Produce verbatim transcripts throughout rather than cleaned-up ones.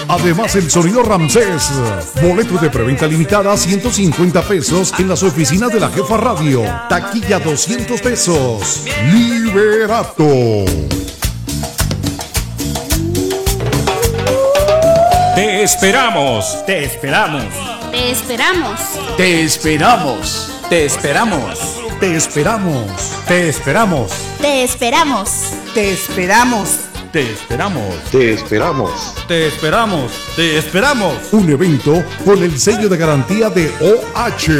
Además, el sonido Ramsés. Boletos de preventa limitada ciento cincuenta pesos en las oficinas de la Jefa Radio. Taquilla doscientos pesos. Liberato. Te esperamos. Te esperamos. Te esperamos. Te esperamos. Te esperamos. Te esperamos. Te esperamos. Te esperamos. Te esperamos. Te esperamos. Te esperamos. Te esperamos. Te esperamos. Un evento con el sello de garantía de O H.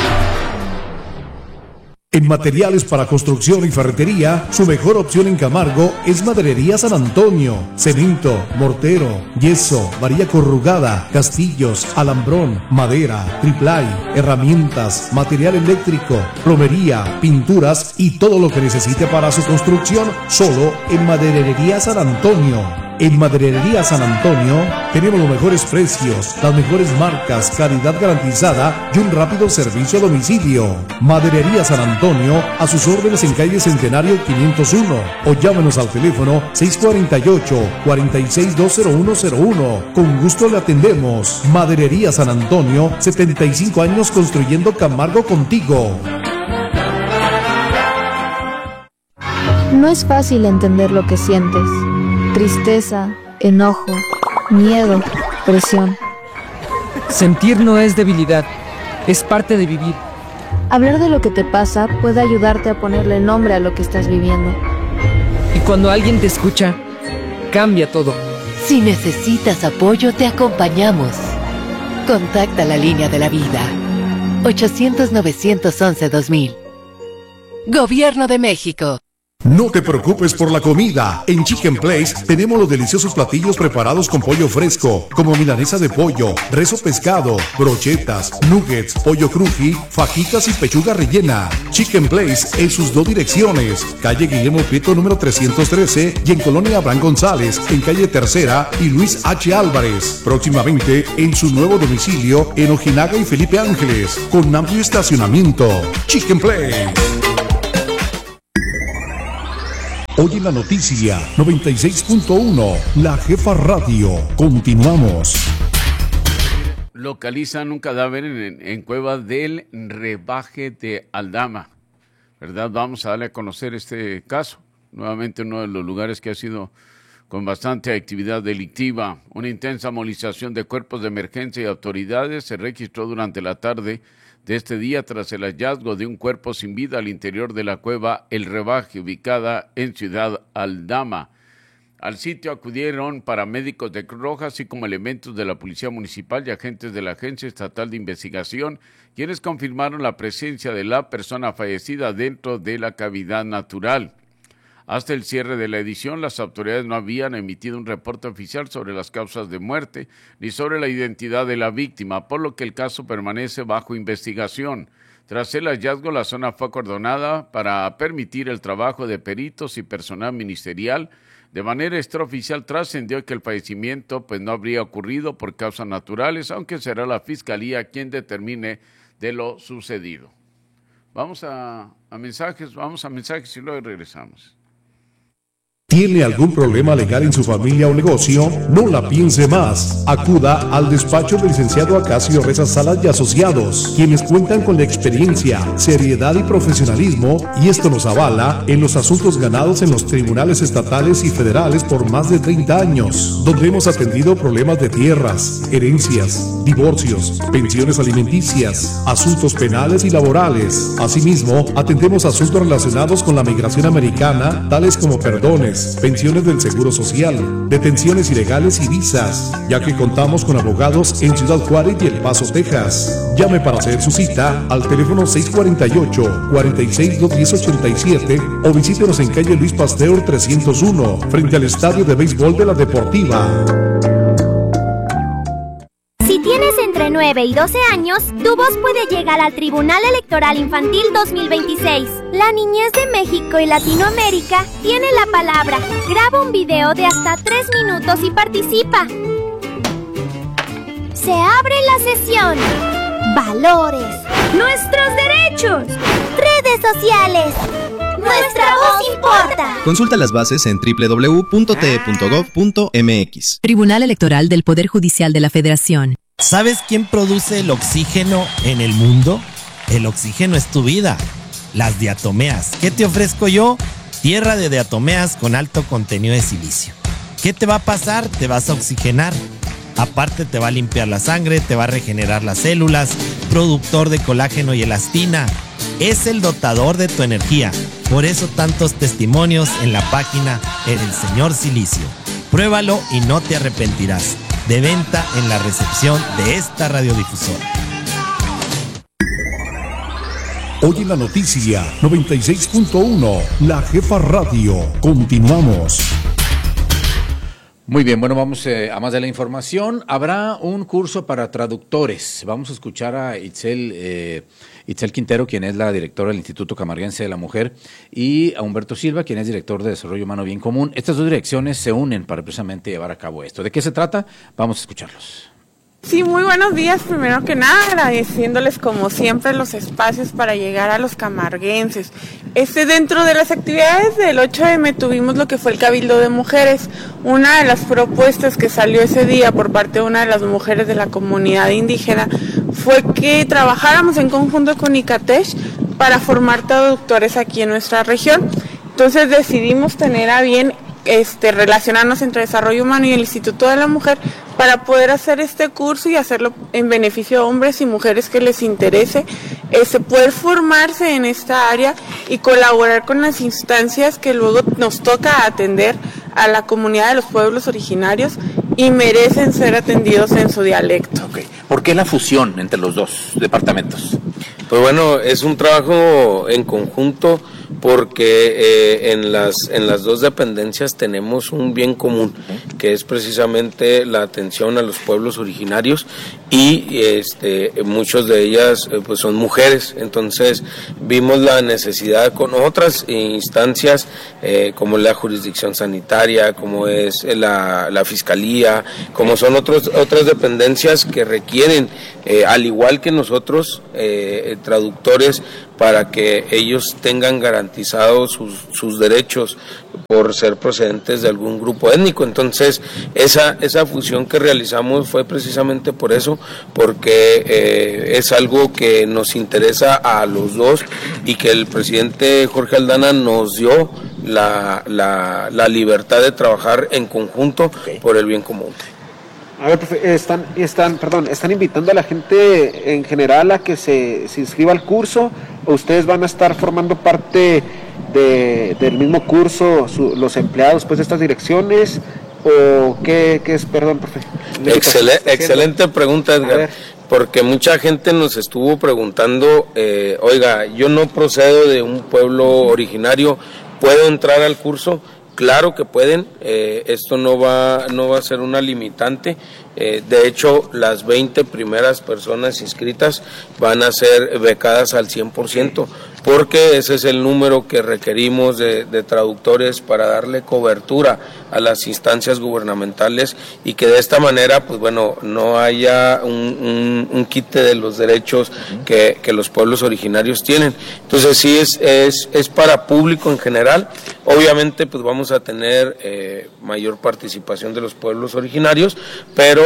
En materiales para construcción y ferretería, su mejor opción en Camargo es Maderería San Antonio. Cemento, mortero, yeso, varilla corrugada, castillos, alambrón, madera, triplay, herramientas, material eléctrico, plomería, pinturas y todo lo que necesite para su construcción, solo en Maderería San Antonio. En Maderería San Antonio tenemos los mejores precios, las mejores marcas, calidad garantizada y un rápido servicio a domicilio. Maderería San Antonio, a sus órdenes en calle Centenario quinientos uno o llámenos al teléfono seis cuatro ocho, cuatro seis dos cero uno cero uno. Con gusto le atendemos. Maderería San Antonio, setenta y cinco años construyendo Camargo contigo. No es fácil entender lo que sientes. Tristeza, enojo, miedo, presión. Sentir no es debilidad, es parte de vivir. Hablar de lo que te pasa puede ayudarte a ponerle nombre a lo que estás viviendo. Y cuando alguien te escucha, cambia todo. Si necesitas apoyo, te acompañamos. Contacta la línea de la vida. ochocientos, novecientos once, dos mil. Gobierno de México. No te preocupes por la comida. En Chicken Place tenemos los deliciosos platillos preparados con pollo fresco, como milanesa de pollo, rezo pescado, brochetas, nuggets, pollo cruji, fajitas y pechuga rellena. Chicken Place en sus dos direcciones, calle Guillermo Prieto número trescientos trece y en Colonia Abraham González, en calle Tercera y Luis H. Álvarez. Próximamente en su nuevo domicilio en Ojinaga y Felipe Ángeles, con amplio estacionamiento. Chicken Place. Hoy en la noticia noventa y seis punto uno, La Jefa Radio. Continuamos. Localizan un cadáver en, en Cueva del Rebaje de Aldama, ¿verdad? Vamos a darle a conocer este caso. Nuevamente uno de los lugares que ha sido con bastante actividad delictiva. Una intensa movilización de cuerpos de emergencia y autoridades se registró durante la tarde de este día tras el hallazgo de un cuerpo sin vida al interior de la cueva El Rebaje, ubicada en Ciudad Aldama. Al sitio acudieron paramédicos de Cruz Roja, así como elementos de la Policía Municipal y agentes de la Agencia Estatal de Investigación, quienes confirmaron la presencia de la persona fallecida dentro de la cavidad natural. Hasta el cierre de la edición, las autoridades no habían emitido un reporte oficial sobre las causas de muerte ni sobre la identidad de la víctima, por lo que el caso permanece bajo investigación. Tras el hallazgo, la zona fue acordonada para permitir el trabajo de peritos y personal ministerial. De manera extraoficial trascendió que el fallecimiento pues, no habría ocurrido por causas naturales, aunque será la Fiscalía quien determine de lo sucedido. Vamos a, a mensajes, vamos a mensajes y luego regresamos. ¿Tiene algún problema legal en su familia o negocio? No la piense más. Acuda al despacho del licenciado Acacio Reza Salas y Asociados, quienes cuentan con la experiencia, seriedad y profesionalismo, y esto nos avala en los asuntos ganados en los tribunales estatales y federales por más de treinta años, donde hemos atendido problemas de tierras, herencias, divorcios, pensiones alimenticias, asuntos penales y laborales. Asimismo, atendemos asuntos relacionados con la migración americana, tales como perdones, pensiones del Seguro Social, detenciones ilegales y visas, ya que contamos con abogados en Ciudad Juárez y El Paso, Texas. Llame para hacer su cita al teléfono seis cuatro ocho, cuatro seis, dos uno cero, ocho siete o visítenos en calle Luis Pasteur trescientos uno, frente al Estadio de Béisbol de la Deportiva. Si tienes entre nueve y doce años, tu voz puede llegar al Tribunal Electoral Infantil dos mil veintiséis. La niñez de México y Latinoamérica tiene la palabra. Graba un video de hasta tres minutos y participa. Se abre la sesión. Valores. Nuestros derechos. Redes sociales. Nuestra voz importa. Consulta las bases en doble u doble u doble u punto t e punto gov punto m x. Tribunal Electoral del Poder Judicial de la Federación. ¿Sabes quién produce el oxígeno en el mundo? El oxígeno es tu vida. Las diatomeas. ¿Qué te ofrezco yo? Tierra de diatomeas con alto contenido de silicio. ¿Qué te va a pasar? Te vas a oxigenar. Aparte te va a limpiar la sangre, te va a regenerar las células, productor de colágeno y elastina. Es el dotador de tu energía. Por eso tantos testimonios en la página El Señor Silicio. Pruébalo y no te arrepentirás. De venta en la recepción de esta radiodifusora. Hoy en la noticia noventa y seis punto uno, La Jefa Radio. Continuamos. Muy bien, bueno, vamos eh, a más de la información. Habrá un curso para traductores. Vamos a escuchar a Itzel, eh, Itzel Quintero, quien es la directora del Instituto Camarguense de la Mujer, y a Humberto Silva, quien es director de Desarrollo Humano Bien Común. Estas dos direcciones se unen para precisamente llevar a cabo esto. ¿De qué se trata? Vamos a escucharlos. Sí, muy buenos días. Primero que nada, agradeciéndoles como siempre los espacios para llegar a los camarguenses. Este, dentro de las actividades del ocho eme tuvimos lo que fue el Cabildo de Mujeres. Una de las propuestas que salió ese día por parte de una de las mujeres de la comunidad indígena fue que trabajáramos en conjunto con ICATESH para formar traductores aquí en nuestra región. Entonces decidimos tener a bien este, relacionarnos entre Desarrollo Humano y el Instituto de la Mujer para poder hacer este curso y hacerlo en beneficio de hombres y mujeres que les interese, este, poder formarse en esta área y colaborar con las instancias que luego nos toca atender a la comunidad de los pueblos originarios y merecen ser atendidos en su dialecto. Okay. ¿Por qué la fusión entre los dos departamentos? Pues bueno, es un trabajo en conjunto porque eh, en las en las dos dependencias tenemos un bien común, que es precisamente la atención a los pueblos originarios y este muchos de ellas eh, pues son mujeres. Entonces vimos la necesidad con otras instancias eh, como la jurisdicción sanitaria, como es la, la fiscalía, como son otros otras dependencias que requieren eh, al igual que nosotros eh, traductores para que ellos tengan garantizados sus, sus derechos por ser procedentes de algún grupo étnico. Entonces, esa, esa fusión que realizamos fue precisamente por eso, porque eh, es algo que nos interesa a los dos y que el presidente Jorge Aldana nos dio la, la, la libertad de trabajar en conjunto okay. por el bien común. A ver, profe, están, están, perdón, ¿están invitando a la gente en general a que se, se inscriba al curso o ustedes van a estar formando parte de, del mismo curso, su, los empleados pues, de estas direcciones o qué, qué es, perdón, profe? Excel, excelente pregunta, Edgar, porque mucha gente nos estuvo preguntando, eh, oiga, yo no procedo de un pueblo originario, ¿puedo entrar al curso? Claro que pueden, eh, esto no va, no va a ser una limitante, eh, de hecho las veinte primeras personas inscritas van a ser becadas al cien por ciento, porque ese es el número que requerimos de, de traductores para darle cobertura a las instancias gubernamentales y que de esta manera, pues bueno, no haya un, un, un quite de los derechos que, que los pueblos originarios tienen. Entonces sí es, es, es para público en general, obviamente pues vamos a tener eh, mayor participación de los pueblos originarios, pero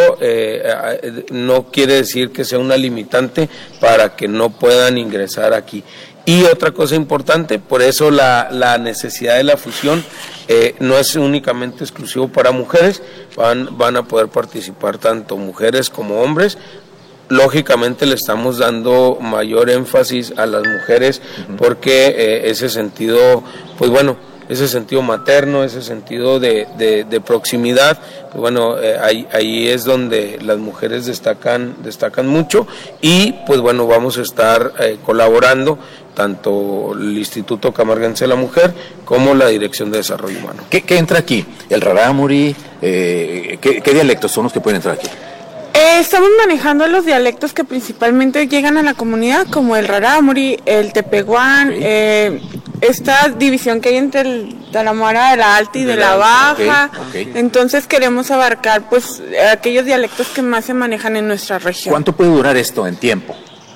eh, no quiere decir que sea una limitante para que no puedan ingresar aquí. Y otra cosa importante, por eso la, la necesidad de la fusión eh, no es únicamente exclusivo para mujeres, van, van a poder participar tanto mujeres como hombres. Lógicamente le estamos dando mayor énfasis a las mujeres porque eh, ese sentido, pues bueno, ese sentido materno, ese sentido de, de, de proximidad, pues bueno, eh, ahí, ahí es donde las mujeres destacan, destacan mucho y pues bueno, vamos a estar eh, colaborando tanto el Instituto Camarguense de la Mujer como la Dirección de Desarrollo Humano. ¿Qué, qué entra aquí? ¿El rarámuri? Eh, ¿qué, ¿Qué dialectos son los que pueden entrar aquí? Eh, estamos manejando los dialectos que principalmente llegan a la comunidad, como el rarámuri, el tepehuán, okay. eh, esta división que hay entre el Tarahumara de la alta y de, de la, la baja. Okay, okay. Entonces queremos abarcar pues aquellos dialectos que más se manejan en nuestra región. ¿Cuánto puede durar esto en tiempo?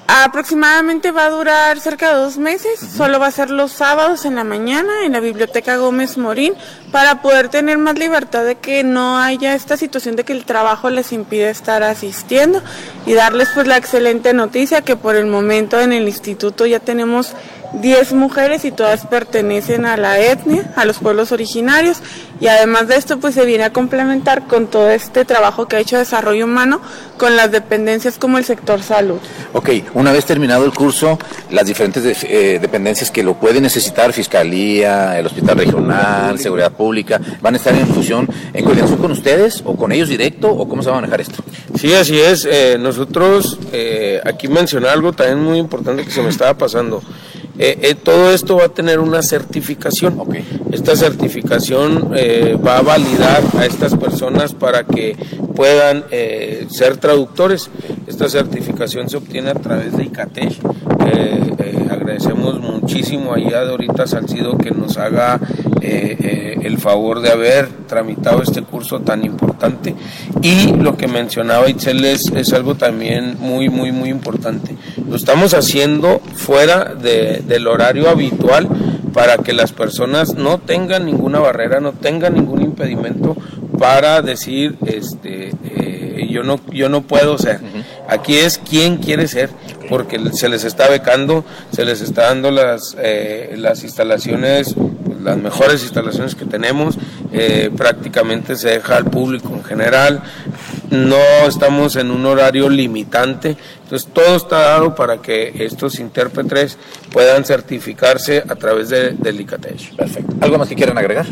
Aproximadamente va a durar cerca de dos meses, uh-huh. Solo va a ser los sábados en la mañana en la Biblioteca Gómez Morín para poder tener más libertad de que no haya esta situación de que el trabajo les impide estar asistiendo y darles pues la excelente noticia que por el momento en el instituto ya tenemos diez mujeres y todas pertenecen a la etnia, a los pueblos originarios y además de esto pues se viene a complementar con todo este trabajo que ha hecho Desarrollo Humano con las dependencias como el sector salud. Ok, una vez terminado el curso, las diferentes de, eh, dependencias que lo pueden necesitar, Fiscalía, el Hospital Regional, Seguridad Pública, ¿van a estar en fusión, en coordinación con ustedes o con ellos directo o cómo se va a manejar esto? Sí, así es, eh, nosotros eh, aquí mencioné algo también muy importante que se me estaba pasando. Eh, eh, todo esto va a tener una certificación. Okay. Esta certificación eh, va a validar a estas personas para que puedan eh, ser traductores. Esta certificación se obtiene a través de ICATESH. Eh, eh, agradecemos muchísimo a Dorita Salcido que nos haga eh, eh, el favor de haber tramitado este curso tan importante. Y lo que mencionaba Itzel es, es algo también muy, muy, muy importante. Lo estamos haciendo fuera de, del horario habitual para que las personas no tengan ninguna barrera, no tengan ningún impedimento para decir, este, eh, yo no, yo no puedo ser. Aquí es quién quiere ser, porque se les está becando, se les está dando las, eh, las instalaciones, pues, las mejores instalaciones que tenemos, eh, prácticamente se deja al público en general, no estamos en un horario limitante, entonces todo está dado para que estos intérpretes puedan certificarse a través de, del ICATESH. Perfecto. ¿Algo más que quieran agregar?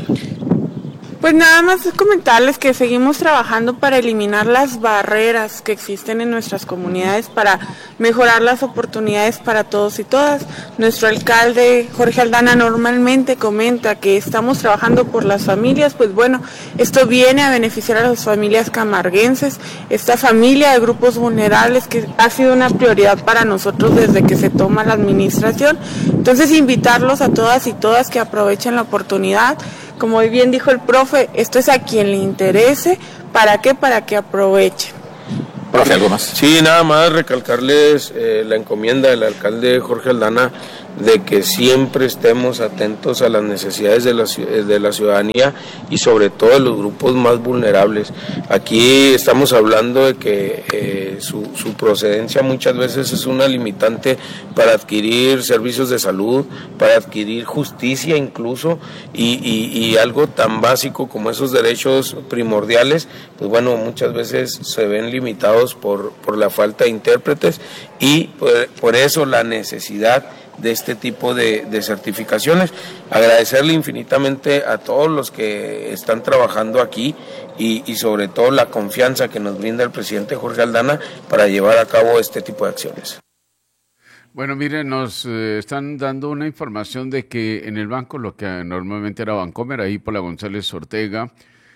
Pues nada más comentarles que seguimos trabajando para eliminar las barreras que existen en nuestras comunidades para mejorar las oportunidades para todos y todas. Nuestro alcalde Jorge Aldana normalmente comenta que estamos trabajando por las familias, pues bueno, esto viene a beneficiar a las familias camarguenses, esta familia de grupos vulnerables que ha sido una prioridad para nosotros desde que se toma la administración. Entonces invitarlos a todas y todas que aprovechen la oportunidad. Como bien dijo el profe, esto es a quien le interese, ¿para qué? Para que aprovechen. Profe, ¿algo más? Sí, nada más recalcarles eh, la encomienda del alcalde Jorge Aldana de que siempre estemos atentos a las necesidades de la, de la ciudadanía y sobre todo de los grupos más vulnerables. Aquí estamos hablando de que eh, su, su procedencia muchas veces es una limitante para adquirir servicios de salud, para adquirir justicia incluso, y, y, y algo tan básico como esos derechos primordiales, pues bueno, muchas veces se ven limitados por, por la falta de intérpretes y por, por eso la necesidad de este tipo de, de certificaciones. Agradecerle infinitamente a todos los que están trabajando aquí y, y sobre todo la confianza que nos brinda el presidente Jorge Aldana para llevar a cabo este tipo de acciones. Bueno, miren, nos eh, están dando una información de que en el banco, lo que normalmente era Bancomer, ahí por la González Ortega,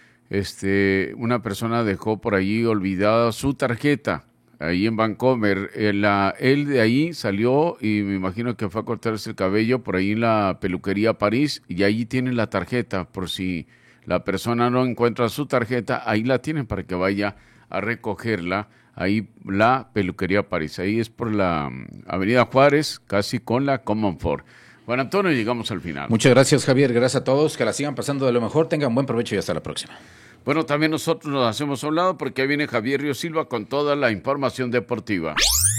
este, una persona dejó por allí olvidada su tarjeta. Ahí en Bancomer, eh, la, él de ahí salió y me imagino que fue a cortarse el cabello por ahí en la peluquería París y ahí tienen la tarjeta, por si la persona no encuentra su tarjeta, ahí la tienen para que vaya a recogerla, ahí la peluquería París, ahí es por la um, Avenida Juárez, casi con la Common Four. Bueno, Antonio, llegamos al final. Muchas gracias, Javier, gracias a todos, que la sigan pasando de lo mejor, tengan buen provecho y hasta la próxima. Bueno, también nosotros nos hacemos a un lado porque ahí viene Javier Río Silva con toda la información deportiva.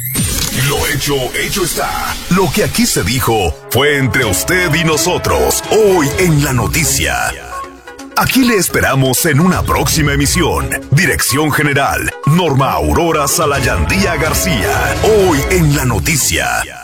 Lo hecho, hecho está. Lo que aquí se dijo fue entre usted y nosotros, hoy en La Noticia. Aquí le esperamos en una próxima emisión. Dirección General, Norma Aurora Salayandía García, hoy en La Noticia.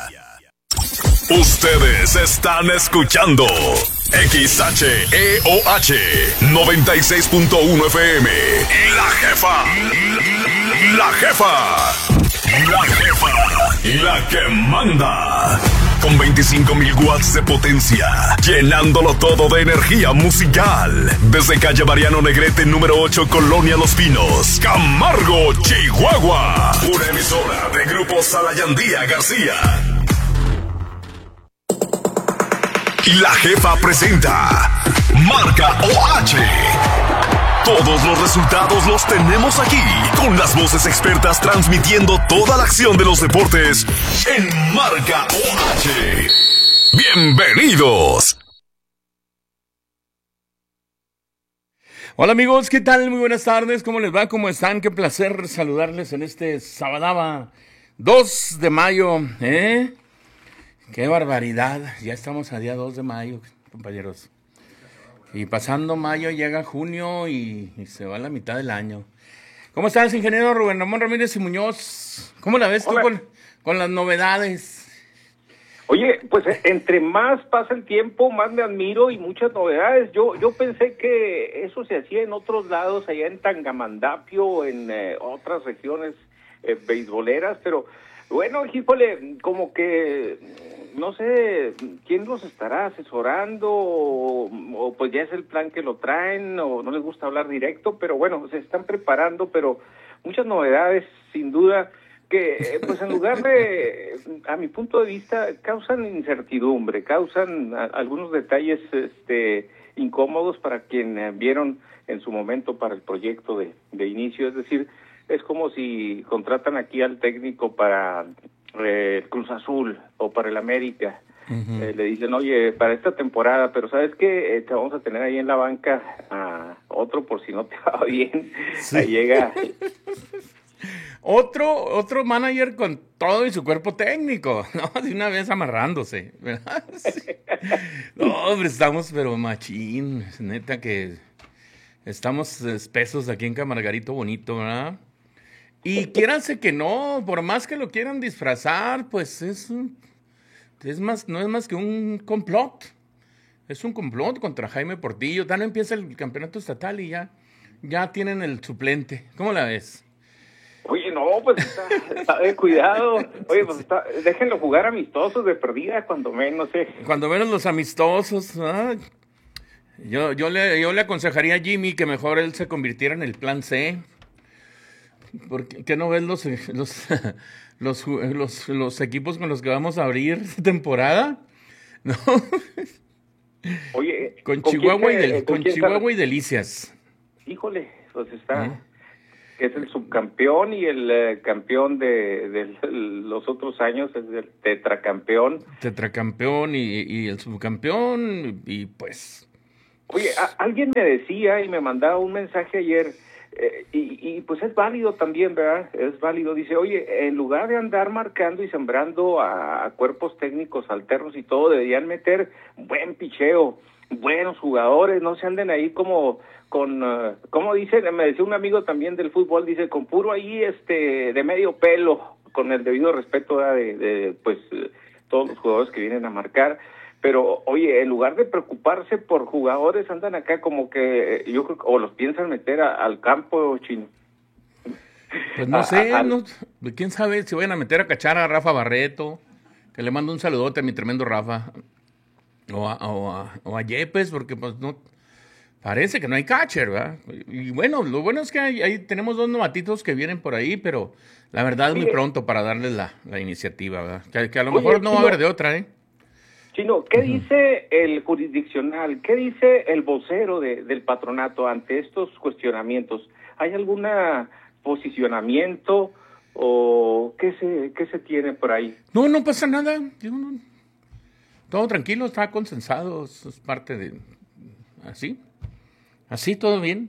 Ustedes están escuchando X H E O H noventa y seis punto uno F M. La jefa. La jefa. La jefa. La que manda. Con veinticinco mil watts de potencia, llenándolo todo de energía musical. Desde calle Mariano Negrete, número ocho, Colonia Los Pinos, Camargo, Chihuahua. Una emisora de Grupo Salayandía García. La jefa presenta Marca O H. Todos los resultados los tenemos aquí con la Las voces expertas transmitiendo toda la acción de los deportes en Marca O H. ¡Bienvenidos! Hola amigos, ¿qué tal? Muy buenas tardes, ¿cómo les va? ¿Cómo están? Qué placer saludarles en este sabadaba dos de mayo, ¿eh? ¡Qué barbaridad! Ya estamos a día dos de mayo, compañeros. Y pasando mayo llega junio y, y se va la mitad del año. ¿Cómo estás, ingeniero Rubén Ramón Ramírez y Muñoz? ¿Cómo la ves tú con, con las novedades? Oye, pues entre más pasa el tiempo, más me admiro y muchas novedades. Yo yo pensé que eso se hacía en otros lados, allá en Tangamandapio, en eh, otras regiones eh, beisboleras, pero bueno, híjole, como que no sé quién los estará asesorando o, o pues ya es el plan que lo traen o no les gusta hablar directo, pero bueno, se están preparando, pero muchas novedades sin duda que pues en lugar de, a mi punto de vista, causan incertidumbre, causan a, algunos detalles este incómodos para quien eh, vieron en su momento para el proyecto de, de inicio, es decir, es como si contratan aquí al técnico para eh, el Cruz Azul o para el América. Uh-huh. Eh, le dicen, oye, para esta temporada, pero ¿sabes qué? Eh, te vamos a tener ahí en la banca a otro por si no te va bien. Sí. Ahí llega... Otro, otro manager con todo y su cuerpo técnico, ¿no? De una vez amarrándose, ¿verdad? Sí. No, hombre, estamos pero machín, neta que estamos espesos aquí en Camargarito Bonito, ¿verdad? Y quiéranse que no, por más que lo quieran disfrazar, pues es, un, es más, no es más que un complot. Es un complot contra Jaime Portillo. Ya no empieza el campeonato estatal y ya, ya tienen el suplente. ¿Cómo la ves? Oye, no, pues está, está de cuidado. Oye, pues está, déjenlo jugar amistosos de perdida, cuando menos, ¿eh? Cuando menos los amistosos. ¿Ah? Yo, yo, le, yo le aconsejaría a Jimmy que mejor él se convirtiera en el plan C. Porque, ¿qué no ves los, los, los, los, los equipos con los que vamos a abrir esta temporada? ¿No? Oye, con, con Chihuahua, y, del, con Chihuahua y Delicias. Híjole, pues está... ¿Eh? Que es el subcampeón y el eh, campeón de, de los otros años, es el tetracampeón. Tetracampeón y, y el subcampeón, y pues... Oye, a, alguien me decía y me mandaba un mensaje ayer, eh, y, y pues es válido también, ¿verdad? Es válido, dice, oye, en lugar de andar marcando y sembrando a, a cuerpos técnicos alternos y todo, deberían meter buen picheo, buenos jugadores, no se anden ahí como... con, uh, como dice, me decía un amigo también del fútbol, dice, con puro ahí, este, de medio pelo, con el debido respeto de, de pues, todos los jugadores que vienen a marcar, pero, oye, en lugar de preocuparse por jugadores, andan acá como que, yo creo, o los piensan meter a, al campo, chino. Pues no a, sé, a, no, quién sabe si vayan a meter a cachar a Rafa Barreto, que le mando un saludote a mi tremendo Rafa, o a, o a, o a Yepes, porque pues no... Parece que no hay catcher, ¿verdad? Y bueno, lo bueno es que hay, hay, tenemos dos novatitos que vienen por ahí, pero la verdad es muy pronto para darles la, la iniciativa, ¿verdad? Que, que a lo Oye, mejor no Chino, va a haber de otra, ¿eh? Chino, ¿qué uh-huh. dice el jurisdiccional? ¿Qué dice el vocero de, del patronato ante estos cuestionamientos? ¿Hay algún posicionamiento o qué se, qué se tiene por ahí? No, no pasa nada. Yo no, todo tranquilo, está consensado, es parte de... ¿Así? Así, todo bien.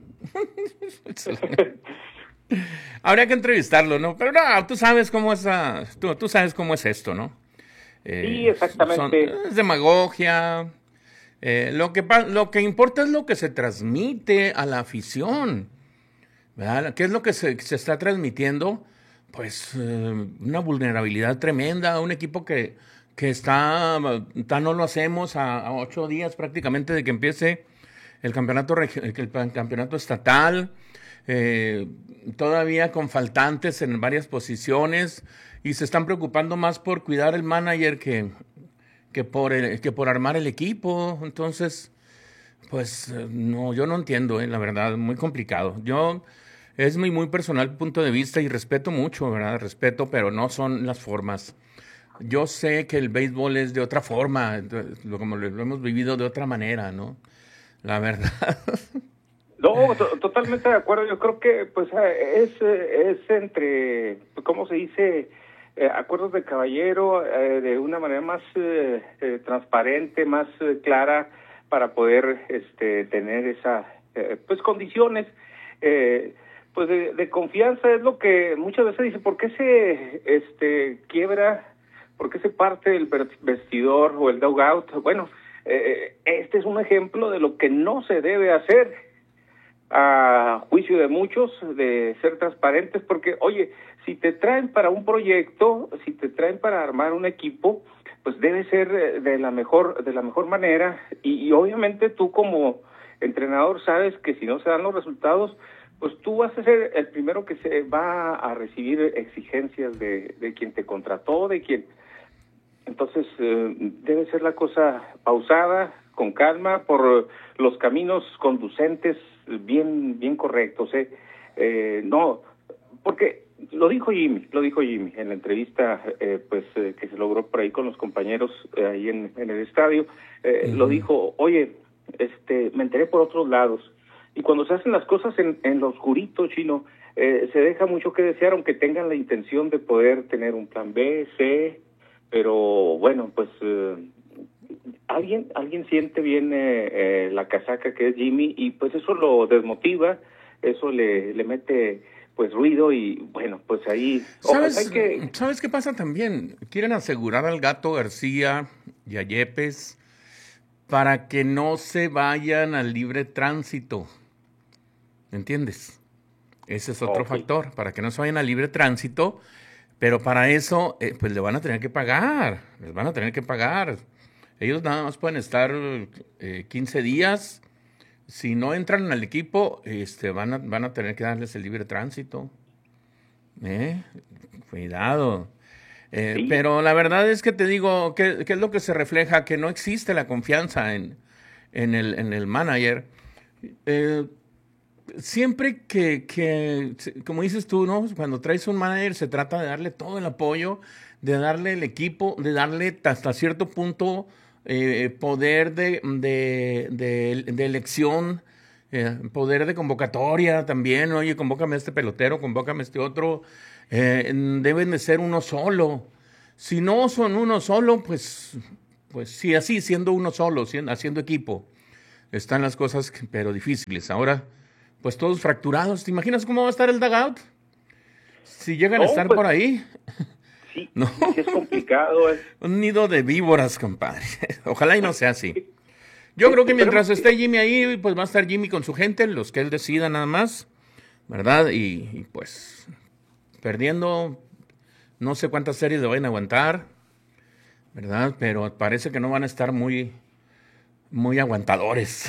Habría que entrevistarlo, ¿no? Pero no, tú sabes cómo es, a, tú, tú sabes cómo es esto, ¿no? Eh, sí, exactamente. Son, es demagogia. Eh, lo, que, lo que importa es lo que se transmite a la afición, ¿verdad? ¿Qué es lo que se, se está transmitiendo? Pues eh, una vulnerabilidad tremenda, un equipo que, que está, tan no lo hacemos a, a ocho días prácticamente de que empiece el campeonato, el campeonato estatal, eh, todavía con faltantes en varias posiciones y se están preocupando más por cuidar el manager que, que, por, el, que por armar el equipo. Entonces, pues no, yo no entiendo, eh, la verdad, muy complicado. Yo, es mi muy personal punto de vista y respeto mucho, ¿verdad? Respeto, pero no son las formas. Yo sé que el béisbol es de otra forma, como lo hemos vivido de otra manera, ¿no? La verdad. No, to- totalmente de acuerdo. Yo creo que pues es, es entre, ¿cómo se dice? Eh, acuerdos de caballero, eh, de una manera más eh, eh, transparente, más eh, clara, para poder este, tener esa eh, pues condiciones eh, pues de, de confianza. Es lo que muchas veces dice, ¿por qué se este quiebra? ¿Por qué se parte el vestidor o el dugout? Bueno, eh, este es un ejemplo de lo que no se debe hacer, a juicio de muchos, de ser transparentes, porque, oye, si te traen para un proyecto, si te traen para armar un equipo, pues debe ser de la mejor, de la mejor manera, y, y obviamente tú como entrenador sabes que si no se dan los resultados, pues tú vas a ser el primero que se va a recibir exigencias de, de quien te contrató, de quien... Entonces, eh, debe ser la cosa pausada, con calma, por los caminos conducentes bien bien correctos. ¿eh? Eh, no, porque lo dijo Jimmy, lo dijo Jimmy en la entrevista eh, pues eh, que se logró por ahí con los compañeros eh, ahí en, en el estadio. Eh, uh-huh. Lo dijo, oye, este, me enteré por otros lados. Y cuando se hacen las cosas en, en lo oscurito, Chino, eh, se deja mucho que desear, aunque tengan la intención de poder tener un plan B, C, pero bueno, pues eh, alguien alguien siente bien eh, eh, la casaca que es Jimmy, y pues eso lo desmotiva, eso le, le mete pues ruido, y bueno, pues ahí... ¿Sabes, hay que... ¿Sabes qué pasa también? Quieren asegurar al Gato García y a Yepes para que no se vayan al libre tránsito. ¿Entiendes? Ese es otro okay. factor, para que no se vayan al libre tránsito, pero para eso, eh, pues le van a tener que pagar, les van a tener que pagar. Ellos nada más pueden estar eh, quince días. Si no entran al equipo, este, van a, van a tener que darles el libre tránsito. ¿Eh? Cuidado. Eh, sí. Pero la verdad es que te digo, ¿qué, qué es lo que se refleja? Que no existe la confianza en, en, el, en el manager. Eh, siempre que, que, como dices tú, ¿no? Cuando traes un manager se trata de darle todo el apoyo, de darle el equipo, de darle hasta cierto punto eh, poder de, de, de, de elección, eh, poder de convocatoria también. Oye, convócame a este pelotero, convócame a este otro. Eh, deben de ser uno solo. Si no son uno solo, pues, pues sí, así, siendo uno solo, siendo, haciendo equipo, están las cosas, pero difíciles. Ahora, pues todos fracturados. ¿Te imaginas cómo va a estar el dugout? Si llegan no, a estar pues, por ahí. Sí, no. Sí es complicado. Es... Un nido de víboras, compadre. Ojalá y no sea así. Yo creo que mientras esté Jimmy ahí, pues va a estar Jimmy con su gente, los que él decida nada más, ¿verdad? Y, y pues perdiendo, no sé cuántas series le van a aguantar, ¿verdad? Pero parece que no van a estar muy, muy aguantadores.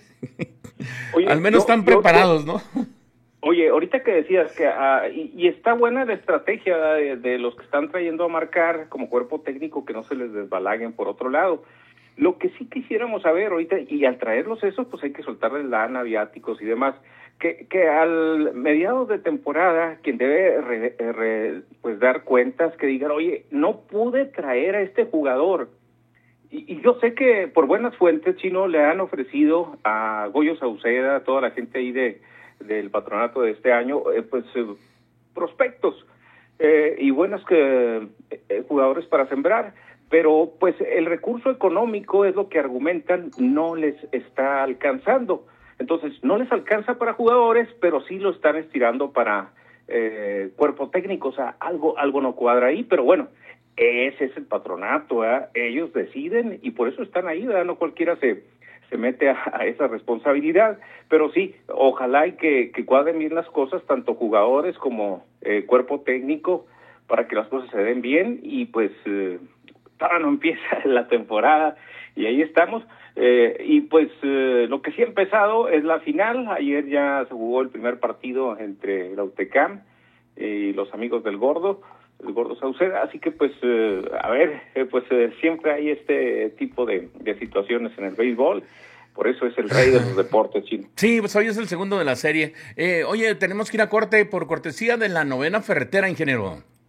Oye, al menos yo, están preparados, yo, yo, ¿no? Oye, ahorita que decías que, uh, y, y está buena la estrategia de, de los que están trayendo a marcar como cuerpo técnico, que no se les desbalaguen por otro lado. Lo que sí quisiéramos saber ahorita, y al traerlos esos, pues hay que soltarles lana, viáticos y demás, que, que al mediados de temporada, quien debe re, re, pues dar cuentas, que digan, oye, no pude traer a este jugador. Y, y yo sé que por buenas fuentes, Chino, le han ofrecido a Goyo Sauceda, a toda la gente ahí de del patronato de este año, eh, pues eh, prospectos eh, y buenos que, eh, jugadores para sembrar, pero pues el recurso económico es lo que argumentan no les está alcanzando. Entonces no les alcanza para jugadores, pero sí lo están estirando para eh, cuerpo técnico. O sea, algo algo no cuadra ahí, pero bueno, ese es el patronato, ¿eh? Ellos deciden y por eso están ahí, ¿verdad? No cualquiera se se mete a, a esa responsabilidad, pero sí, ojalá y que, que cuadren bien las cosas, tanto jugadores como eh, cuerpo técnico, para que las cosas se den bien, y pues eh, todavía no empieza la temporada, y ahí estamos, eh, y pues eh, lo que sí ha empezado es la final. Ayer ya se jugó el primer partido entre la U T C A M y los amigos del Gordo, el Gordo Sauceda, así que pues eh, a ver, eh, pues eh, siempre hay este tipo de, de situaciones en el béisbol, por eso es el rey de los deportes, Chino. Sí, pues hoy es el segundo de la serie. Eh, oye, tenemos que ir a corte por cortesía de la Novena Ferretera, ingeniero.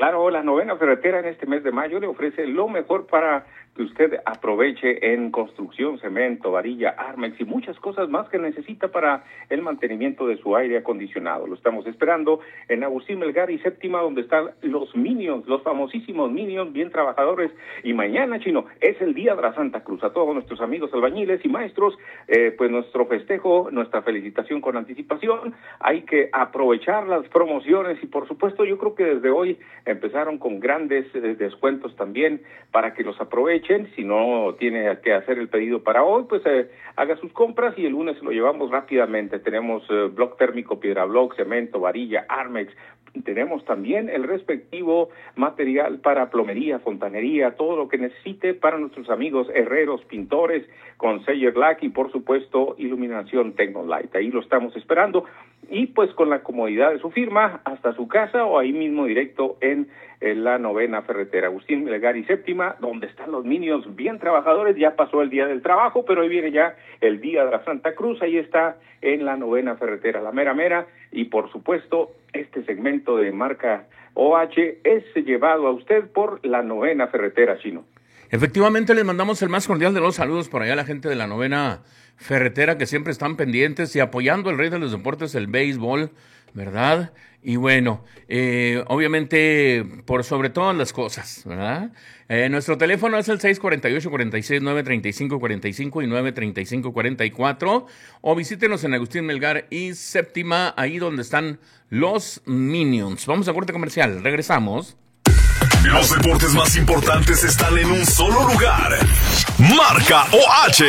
Claro, la Novena Ferretera en este mes de mayo le ofrece lo mejor para que usted aproveche en construcción, cemento, varilla, Armex y muchas cosas más que necesita para el mantenimiento de su aire acondicionado. Lo estamos esperando en Agustín Melgar y Séptima, donde están los Minions, los famosísimos Minions, bien trabajadores. Y mañana, Chino, es el Día de la Santa Cruz. A todos nuestros amigos albañiles y maestros, eh, pues nuestro festejo, nuestra felicitación con anticipación. Hay que aprovechar las promociones y, por supuesto, yo creo que desde hoy empezaron con grandes eh, descuentos también para que los aprovechen. Si no tiene que hacer el pedido para hoy, pues eh, haga sus compras y el lunes lo llevamos rápidamente. Tenemos eh, bloc térmico, piedra bloc, cemento, varilla, Armex. Tenemos también el respectivo material para plomería, fontanería, todo lo que necesite para nuestros amigos herreros, pintores, con Seller Lack y por supuesto iluminación Tecnolight. Ahí lo estamos esperando y pues con la comodidad de su firma hasta su casa o ahí mismo directo en, en la Novena Ferretera. Agustín Melgar y Séptima, donde están los Minions bien trabajadores. Ya pasó el día del trabajo, pero hoy viene ya el Día de la Santa Cruz. Ahí está en la Novena Ferretera, la mera mera. Y por supuesto, este segmento de marca O H es llevado a usted por la Novena Ferretera, Chino. Efectivamente, les mandamos el más cordial de los saludos por allá a la gente de la Novena Ferretera, que siempre están pendientes y apoyando el rey de los deportes, el béisbol, ¿verdad? Y bueno, eh, obviamente, por sobre todas las cosas, ¿verdad? Eh, nuestro teléfono es el seis cuatro ocho, cuatro seis, nueve tres cinco cuatro cinco y nueve tres cinco cuatro cuatro, o visítenos en Agustín Melgar y Séptima, ahí donde están los Minions. Vamos a corte comercial, regresamos. Los deportes más importantes están en un solo lugar. Marca O H.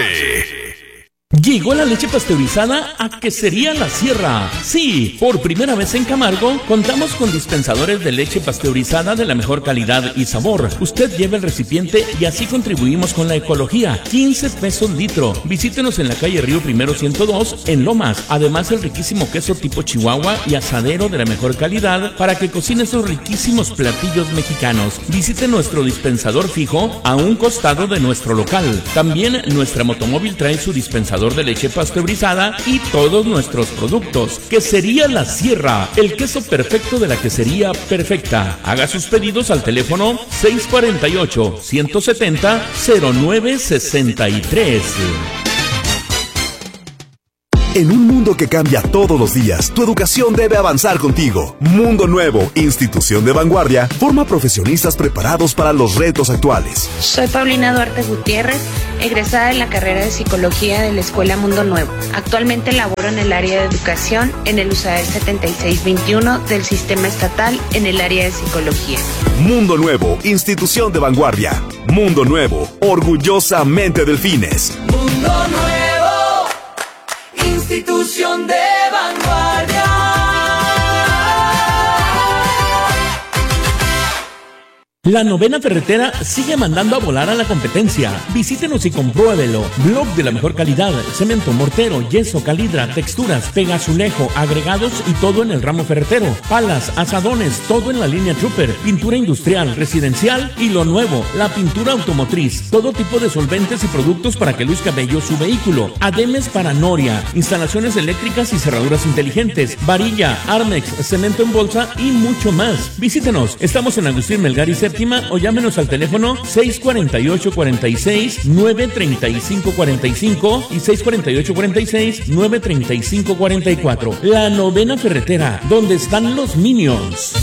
Llegó la leche pasteurizada a Quesería La Sierra. Sí, por primera vez en Camargo, contamos con dispensadores de leche pasteurizada de la mejor calidad y sabor. Usted lleva el recipiente y así contribuimos con la ecología. quince pesos litro. Visítenos en la calle Río Primero ciento dos, en Lomas. Además, el riquísimo queso tipo Chihuahua y asadero de la mejor calidad para que cocine esos riquísimos platillos mexicanos. Visite nuestro dispensador fijo a un costado de nuestro local. También nuestra motomóvil trae su dispensador de leche pasteurizada y todos nuestros productos. Quesería La Sierra, el queso perfecto de la quesería perfecta. Haga sus pedidos al teléfono seis cuatro ocho, uno siete cero, cero nueve seis tres. En un mundo que cambia todos los días, tu educación debe avanzar contigo. Mundo Nuevo, institución de vanguardia, forma profesionistas preparados para los retos actuales. Soy Paulina Duarte Gutiérrez, egresada de la carrera de Psicología de la Escuela Mundo Nuevo. Actualmente laboro en el área de educación en el U S A E R setenta y seis veintiuno del Sistema Estatal en el área de Psicología. Mundo Nuevo, institución de vanguardia. Mundo Nuevo, orgullosamente Delfines. Mundo Nuevo, institución de vanguardia. La Novena Ferretera sigue mandando a volar a la competencia. Visítenos y compruébelo. Blog de la mejor calidad, cemento, mortero, yeso, calidra, texturas, pegazulejo, agregados y todo en el ramo ferretero. Palas, asadones, todo en la línea Trooper, pintura industrial, residencial y lo nuevo, la pintura automotriz. Todo tipo de solventes y productos para que luzca bello su vehículo. Ademes para noria, instalaciones eléctricas y cerraduras inteligentes, varilla, Armex, cemento en bolsa y mucho más. Visítenos. Estamos en Agustín Melgar y Séptima o llámenos al teléfono seis cuatro ocho, cuatro seis, nueve tres cinco cuatro cinco y seis cuatro ocho, cuatro seis, nueve tres cinco cuatro cuatro. La Novena Ferretera, donde están los Minions.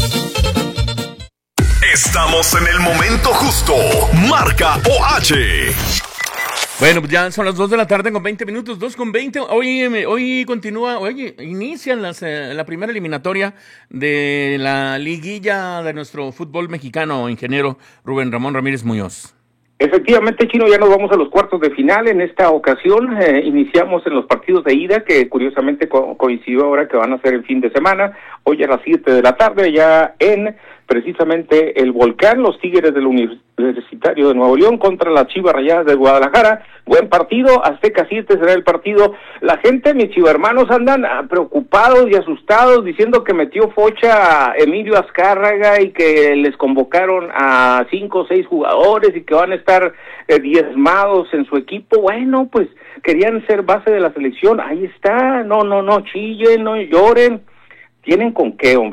Estamos en el momento justo. Marca O H. Bueno, ya son las dos de la tarde con veinte minutos, dos con veinte. Hoy, hoy continúa, hoy inician las, eh, la primera eliminatoria de la liguilla de nuestro fútbol mexicano, ingeniero Rubén Ramón Ramírez Muñoz. Efectivamente, Chino, ya nos vamos a los cuartos de final. En esta ocasión eh, iniciamos en los partidos de ida, que curiosamente co- coincidió ahora que van a ser el fin de semana. Hoy a las siete de la tarde, ya en precisamente el Volcán, los Tigres del Universitario de Nuevo León contra las Chivas Rayadas de Guadalajara. Buen partido, Azteca siete será el partido. La gente, mis chivermanos, andan preocupados y asustados diciendo que metió focha a Emilio Azcárraga y que les convocaron a cinco o seis jugadores y que van a estar eh, diezmados en su equipo. Bueno, pues querían ser base de la selección. Ahí está, no, no, no chillen, no lloren. ¿Tienen con qué, hombre?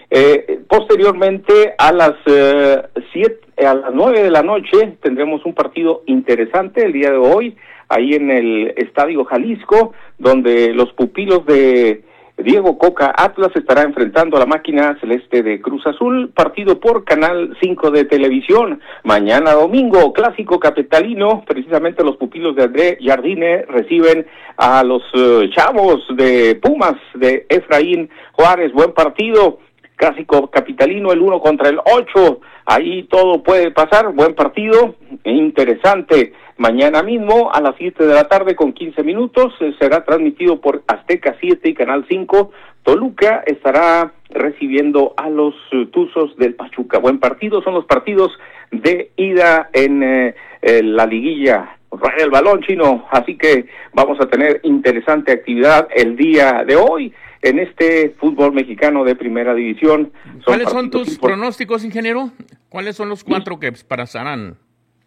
Eh, posteriormente, a las eh, siete, a las nueve de la noche, tendremos un partido interesante el día de hoy, ahí en el Estadio Jalisco, donde los pupilos de Diego Coca Atlas estará enfrentando a la máquina celeste de Cruz Azul, partido por Canal cinco de televisión. Mañana domingo, clásico capitalino, precisamente los pupilos de André Jardine reciben a los uh, chavos de Pumas de Efraín Juárez. Buen partido, clásico capitalino, el uno contra el ocho, ahí todo puede pasar, buen partido, interesante. Mañana mismo a las siete de la tarde con quince minutos eh, será transmitido por Azteca siete y Canal cinco. Toluca estará recibiendo a los uh, Tuzos del Pachuca. Buen partido, son los partidos de ida en eh, eh, la liguilla. Raya el balón, Chino, así que vamos a tener interesante actividad el día de hoy en este fútbol mexicano de primera división. Son ¿Cuáles son tus import- pronósticos, ingeniero? ¿Cuáles son los cuatro que pasarán?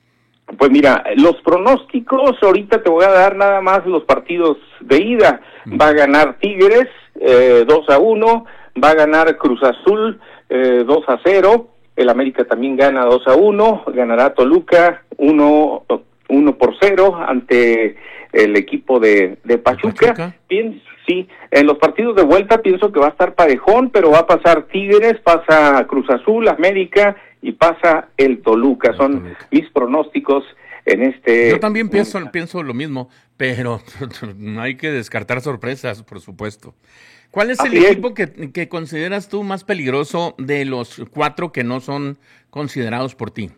Pues mira, los pronósticos, ahorita te voy a dar nada más los partidos de ida. Va a ganar Tigres eh, dos a uno, va a ganar Cruz Azul eh, dos a cero, el América también gana dos a uno, ganará Toluca uno por cero ante el equipo de, de Pachuca. Pachuca. Bien, sí, en los partidos de vuelta pienso que va a estar parejón, pero va a pasar Tigres, pasa Cruz Azul, América y pasa el Toluca. Son el Toluca. Mis pronósticos en este... Yo también pienso, pienso lo mismo, pero no hay que descartar sorpresas, por supuesto. ¿Cuál es el Así equipo es. que, que consideras tú más peligroso de los cuatro que no son considerados por ti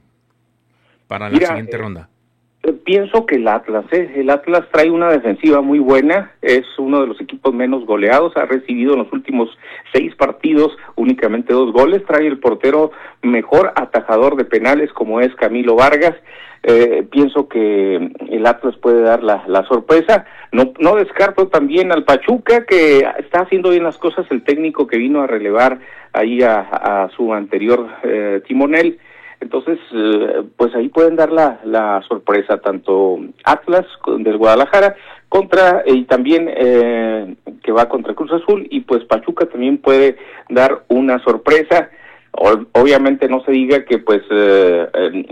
para la Mira, siguiente eh, ronda? Pienso que el Atlas, ¿eh? el Atlas trae una defensiva muy buena, es uno de los equipos menos goleados, ha recibido en los últimos seis partidos únicamente dos goles, trae el portero mejor atajador de penales como es Camilo Vargas. Eh, pienso que el Atlas puede dar la, la sorpresa. No, no descarto también al Pachuca, que está haciendo bien las cosas, el técnico que vino a relevar ahí a, a su anterior eh, timonel. Entonces, eh, pues ahí pueden dar la, la sorpresa, tanto Atlas del Guadalajara contra, y también eh, que va contra Cruz Azul, y pues Pachuca también puede dar una sorpresa. O, obviamente no se diga que pues eh,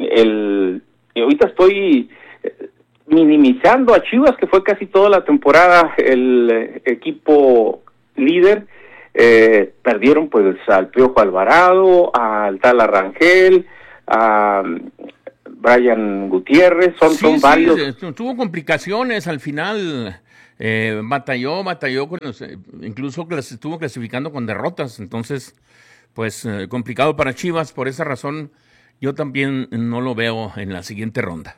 el, ahorita estoy minimizando a Chivas, que fue casi toda la temporada el equipo líder. Eh, perdieron pues al Piojo Alvarado, al Tala Rangel, a Brian Gutiérrez, son, sí, son sí, varios. Tuvo complicaciones al final, eh, batalló, batalló, con los, incluso clas, estuvo clasificando con derrotas, entonces, pues eh, complicado para Chivas, por esa razón yo también no lo veo en la siguiente ronda.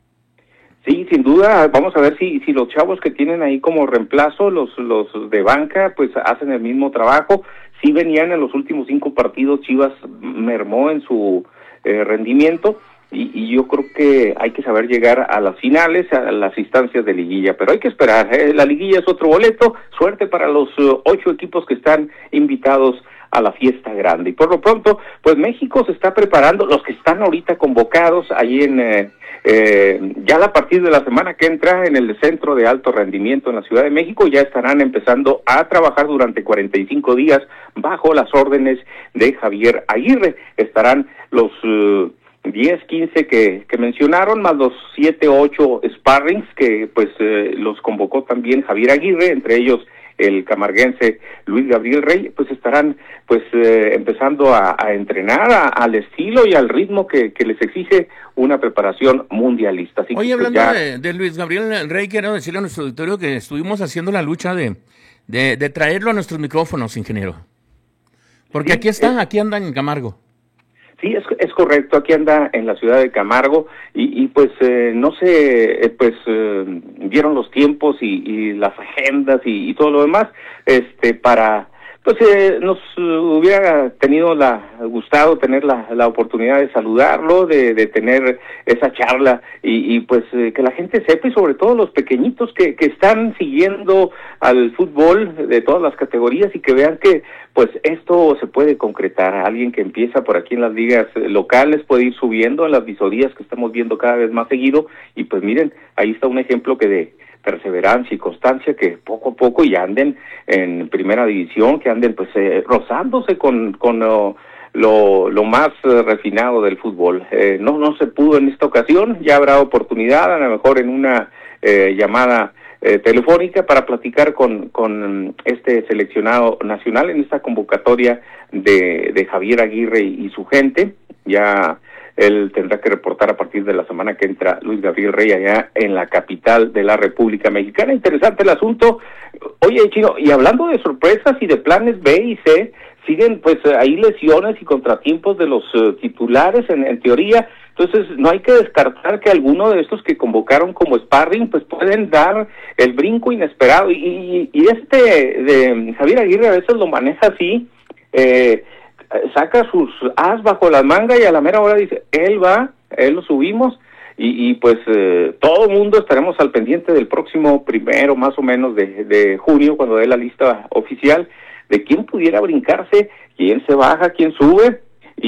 Sí, sin duda, vamos a ver si si los chavos que tienen ahí como reemplazo, los los de banca, pues hacen el mismo trabajo. Sí venían en los últimos cinco partidos, Chivas mermó en su Eh, rendimiento y, y yo creo que hay que saber llegar a las finales, a las instancias de liguilla, pero hay que esperar, ¿eh? La liguilla es otro boleto, suerte para los uh, ocho equipos que están invitados a la fiesta grande. Y por lo pronto, pues México se está preparando, los que están ahorita convocados ahí en, eh, eh, ya a partir de la semana que entra en el Centro de Alto Rendimiento en la Ciudad de México, ya estarán empezando a trabajar durante cuarenta y cinco días bajo las órdenes de Javier Aguirre. Estarán los uh, diez, quince que, que mencionaron, más los siete, ocho sparrings que pues eh, los convocó también Javier Aguirre, entre ellos el camarguense Luis Gabriel Rey, pues estarán pues eh, empezando a, a entrenar a, al estilo y al ritmo que, que les exige una preparación mundialista. Así Oye, que, pues, hablando ya... de, de Luis Gabriel Rey, quiero decirle a nuestro auditorio que estuvimos haciendo la lucha de, de, de traerlo a nuestros micrófonos, ingeniero. Porque sí, aquí está, es... aquí anda en Camargo. Sí, es, es correcto, aquí anda en la ciudad de Camargo y, y pues eh, no sé, eh, pues eh, vieron los tiempos y, y las agendas y, y todo lo demás, este, para, pues eh, nos hubiera tenido la, gustado tener la, la oportunidad de saludarlo, de, de tener esa charla y, y pues eh, que la gente sepa y sobre todo los pequeñitos que, que están siguiendo al fútbol de todas las categorías y que vean que pues esto se puede concretar. Alguien que empieza por aquí en las ligas locales puede ir subiendo en las visorías que estamos viendo cada vez más seguido y pues miren, ahí está un ejemplo que de perseverancia y constancia, que poco a poco ya anden en primera división, que anden pues eh, rozándose con, con uh, lo, lo más uh, refinado del fútbol. Eh, no, no se pudo en esta ocasión, ya habrá oportunidad, a lo mejor en una eh, llamada eh, telefónica para platicar con, con este seleccionado nacional en esta convocatoria de, de Javier Aguirre y, y su gente. Ya él tendrá que reportar a partir de la semana que entra Luis Gabriel Rey allá en la capital de la República Mexicana. Interesante el asunto. Oye, Chino, y hablando de sorpresas y de planes B y C, siguen pues ahí lesiones y contratiempos de los uh, titulares en, en teoría. Entonces no hay que descartar que alguno de estos que convocaron como sparring pues pueden dar el brinco inesperado. Y, y, y este de Javier Aguirre a veces lo maneja así, eh, saca sus as bajo la manga y a la mera hora dice, él va, él lo subimos, y, y pues eh, todo el mundo estaremos al pendiente del próximo primero más o menos de, de junio, cuando dé la lista oficial, de quién pudiera brincarse, quién se baja, quién sube,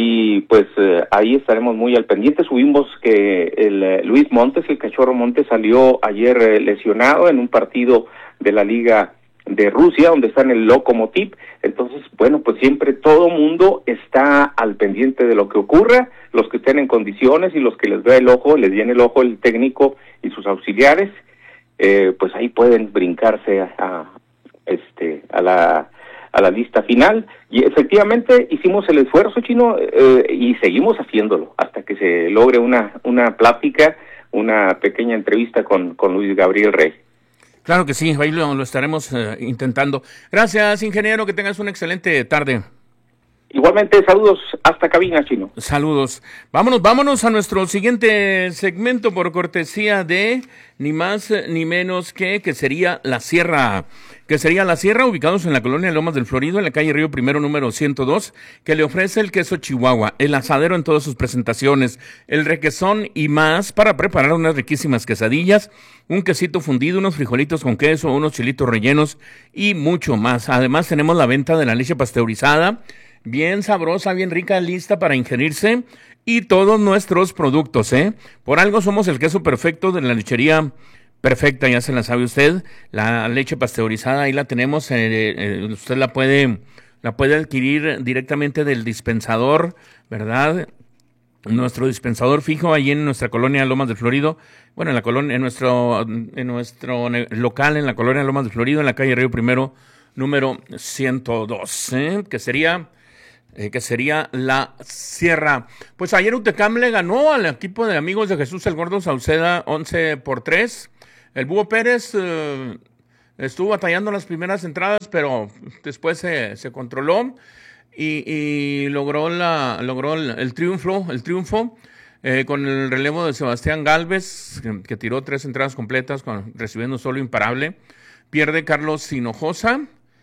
y pues eh, ahí estaremos muy al pendiente. Subimos que el eh, Luis Montes, el Cachorro Montes, salió ayer eh, lesionado en un partido de la Liga de Rusia, donde está en el Lokomotiv. Entonces, bueno, pues siempre todo mundo está al pendiente de lo que ocurra, los que estén en condiciones y los que les vea el ojo, les viene el ojo el técnico y sus auxiliares, eh, pues ahí pueden brincarse a, a este a la a la lista final. Y efectivamente hicimos el esfuerzo, Chino, eh, y seguimos haciéndolo hasta que se logre una una plática, una pequeña entrevista con, con Luis Gabriel Rey. Claro que sí, ahí lo, lo estaremos uh, intentando. Gracias, ingeniero, que tengas una excelente tarde. Igualmente, saludos hasta cabina, Chino. Saludos. Vámonos, vámonos a nuestro siguiente segmento por cortesía de ni más ni menos que que sería La Sierra. Que sería La Sierra, ubicados en la colonia Lomas del Florido, en la calle Río Primero número ciento dos, que le ofrece el queso Chihuahua, el asadero en todas sus presentaciones, el requesón y más para preparar unas riquísimas quesadillas, un quesito fundido, unos frijolitos con queso, unos chilitos rellenos y mucho más. Además tenemos la venta de la leche pasteurizada, bien sabrosa, bien rica, lista para ingerirse, y todos nuestros productos, ¿eh? Por algo somos el queso perfecto de la lechería perfecta, ya se la sabe usted. La leche pasteurizada ahí la tenemos, eh, eh, usted la puede, la puede adquirir directamente del dispensador, ¿verdad? Nuestro dispensador fijo ahí en nuestra colonia Lomas del Florido, bueno, en la colonia, en nuestro, en nuestro local en la colonia Lomas del Florido, en la calle Río Primero número ciento dos, ¿eh? que sería Eh, que sería La Sierra. Pues ayer Utecam le ganó al equipo de Amigos de Jesús el Gordo Sauceda once por tres. El Búho Pérez eh, estuvo batallando las primeras entradas, pero después se, se controló y, y logró la logró el, el triunfo, el triunfo eh, con el relevo de Sebastián Galvez, que, que tiró tres entradas completas, con, recibiendo solo imparable. Pierde Carlos Hinojosa.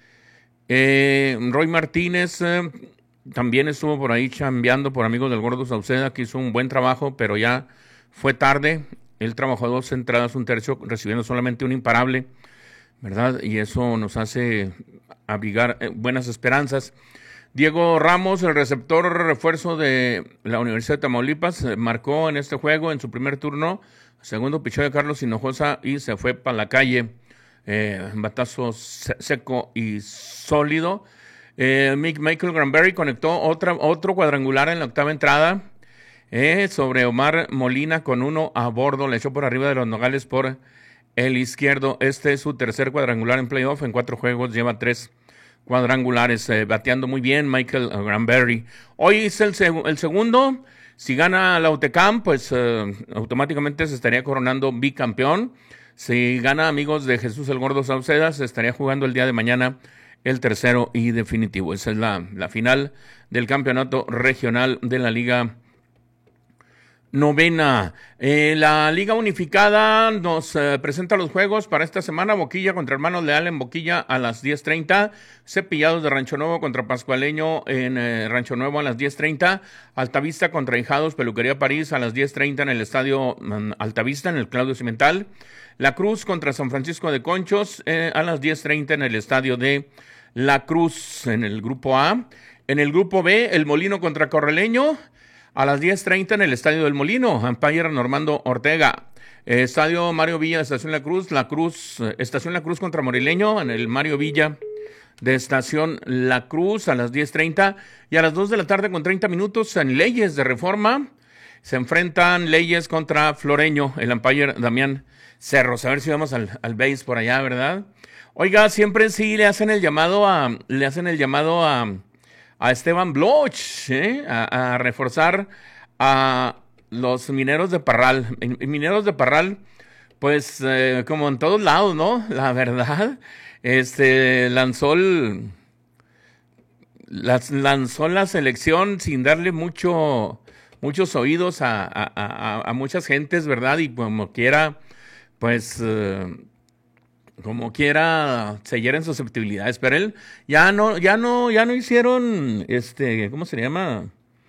Eh, Roy Martínez eh, también estuvo por ahí chambeando por Amigos del Gordo Sauceda, que hizo un buen trabajo, pero ya fue tarde. Él trabajó dos entradas, un tercio, recibiendo solamente un imparable, ¿verdad? Y eso nos hace abrigar eh, buenas esperanzas. Diego Ramos, el receptor refuerzo de la Universidad de Tamaulipas, eh, marcó en este juego en su primer turno, segundo picheo de Carlos Hinojosa y se fue para la calle. Eh, batazo seco y sólido. Eh, Michael Granberry conectó otra, otro cuadrangular en la octava entrada eh, sobre Omar Molina con uno a bordo, le echó por arriba de los nogales por el izquierdo. Este es su tercer cuadrangular en playoff, en cuatro juegos lleva tres cuadrangulares, eh, bateando muy bien Michael Granberry. Hoy es el, seg- el segundo, si gana la Utecam pues eh, automáticamente se estaría coronando bicampeón. Si gana Amigos de Jesús el Gordo Sauceda se estaría jugando el día de mañana el tercero y definitivo. Esa es la, la final del campeonato regional de la Liga Novena. Eh, la Liga Unificada nos eh, presenta los juegos para esta semana. Boquilla contra Hermanos Leal en Boquilla a las diez treinta. Cepillados de Rancho Nuevo contra Pascualeño en eh, Rancho Nuevo a las diez treinta. Altavista contra Hijados Peluquería París a las diez treinta en el estadio um, Altavista, en el Claudio Cimental. La Cruz contra San Francisco de Conchos eh, a las diez treinta en el estadio de La Cruz, en el grupo A. En el grupo B, el Molino contra Correleño a las diez treinta en el estadio del Molino. Umpire Normando Ortega. Eh, Estadio Mario Villa de Estación La Cruz, La Cruz, eh, Estación La Cruz contra Morelenio, en el Mario Villa de Estación La Cruz a las diez treinta y a las dos de la tarde con treinta minutos en Leyes de Reforma. Se enfrentan Leyes contra Floreño, el umpire Damián Cerros. A ver si vamos al, al base por allá, ¿verdad? Oiga, siempre sí le hacen el llamado a, le hacen el llamado a, a Esteban Bloch, ¿eh? a, a reforzar a los Mineros de Parral. Mineros de Parral, pues eh, como en todos lados, ¿no? La verdad, este lanzó el, las, lanzó la selección sin darle mucho, muchos oídos a, a, a, a muchas gentes, ¿verdad? Y como quiera, pues eh, como quiera se hieren susceptibilidades. Pero él ya no, ya no, ya no hicieron, este, ¿cómo se llama?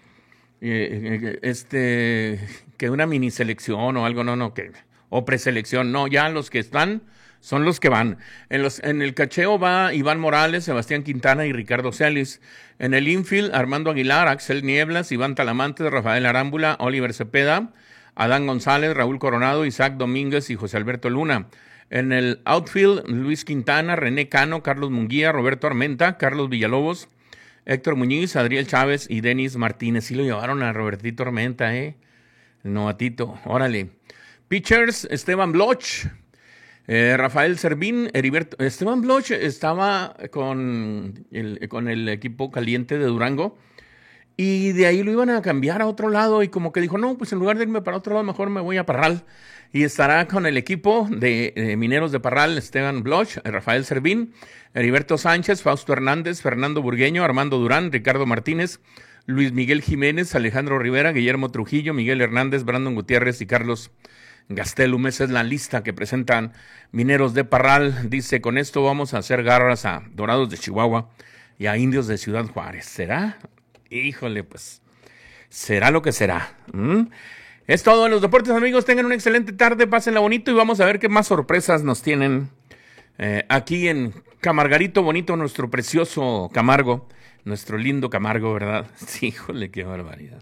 Este, que una mini selección o algo, no, no, que, o preselección, no, ya los que están son los que van. En los, en el cacheo va Iván Morales, Sebastián Quintana y Ricardo Celis. En el infield, Armando Aguilar, Axel Nieblas, Iván Talamantes, Rafael Arámbula, Oliver Cepeda, Adán González, Raúl Coronado, Isaac Domínguez y José Alberto Luna. En el outfield, Luis Quintana, René Cano, Carlos Munguía, Roberto Armenta, Carlos Villalobos, Héctor Muñiz, Adriel Chávez y Denis Martínez. Sí lo llevaron a Robertito Armenta, ¿eh? El novatito, órale. Pitchers, Esteban Bloch, eh, Rafael Servín, Heriberto. Esteban Bloch estaba con el, con el equipo caliente de Durango y de ahí lo iban a cambiar a otro lado y como que dijo, no, pues en lugar de irme para otro lado, mejor me voy a Parral. Y estará con el equipo de, de Mineros de Parral, Esteban Bloch, Rafael Servín, Heriberto Sánchez, Fausto Hernández, Fernando Burgueño, Armando Durán, Ricardo Martínez, Luis Miguel Jiménez, Alejandro Rivera, Guillermo Trujillo, Miguel Hernández, Brandon Gutiérrez y Carlos Gastelum. Esa es la lista que presentan Mineros de Parral. Dice, con esto vamos a hacer garras a Dorados de Chihuahua y a Indios de Ciudad Juárez. ¿Será? Híjole, pues, será lo que será. ¿Mm? Es todo en los deportes, amigos. Tengan una excelente tarde, pásenla bonito y vamos a ver qué más sorpresas nos tienen eh, aquí en Camargarito Bonito, nuestro precioso Camargo, nuestro lindo Camargo, ¿verdad? Sí, híjole, qué barbaridad.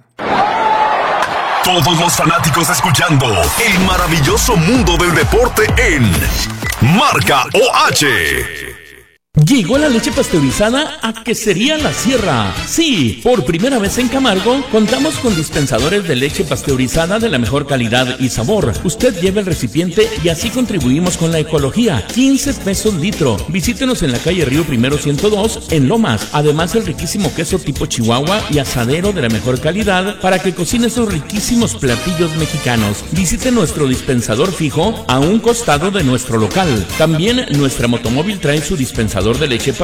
Todos los fanáticos escuchando el maravilloso mundo del deporte en Marca O H. Llegó la leche pasteurizada a Quesería La Sierra. Sí, por primera vez en Camargo, contamos con dispensadores de leche pasteurizada de la mejor calidad y sabor. Usted lleva el recipiente y así contribuimos con la ecología. quince pesos litro. Visítenos en la calle Río Primero ciento dos, en Lomas. Además, el riquísimo queso tipo Chihuahua y asadero de la mejor calidad para que cocine esos riquísimos platillos mexicanos. Visite nuestro dispensador fijo a un costado de nuestro local. También nuestra motomóvil trae su dispensador de leche